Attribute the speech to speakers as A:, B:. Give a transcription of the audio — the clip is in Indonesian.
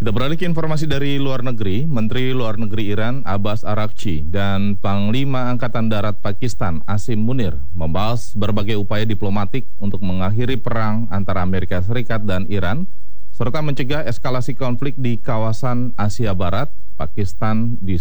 A: Kita beralih ke informasi dari luar negeri. Menteri Luar Negeri Iran Abbas Araghchi dan Panglima Angkatan Darat Pakistan Asim Munir membahas berbagai upaya diplomatik untuk mengakhiri perang antara Amerika Serikat dan Iran serta mencegah eskalasi konflik di kawasan Asia Barat. Pakistan